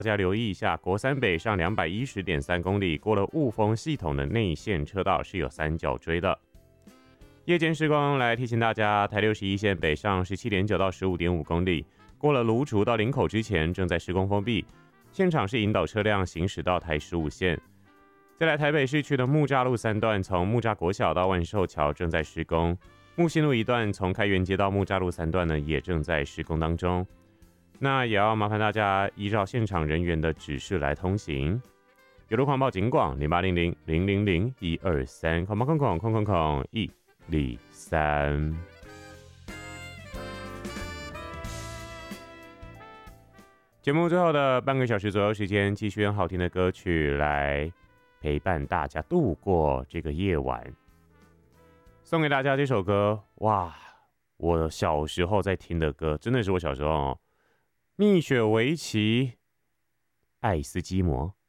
大家留意一下，国三北上210.3公里，过了雾峰系统的内线车道是有三角锥的。夜间施工来提醒大家，台61线北上17.9到15.5公里，过了芦竹到林口之前正在施工封闭，现场是引导车辆行驶到台15线。再来台北市区的木栅路3段，从木栅国小到万寿桥正在施工，木信路一段从开元街到木栅路3段呢也正在施工当中。那也要麻烦大家依照现场人员的指示来通行。有路况报警广0800000123，空123。节目最后的半个小时左右时间，继续用好听的歌曲来陪伴大家度过这个夜晚。送给大家这首歌，哇，我小时候在听的歌，真的是我小时候蜜雪维奇，爱斯基摩。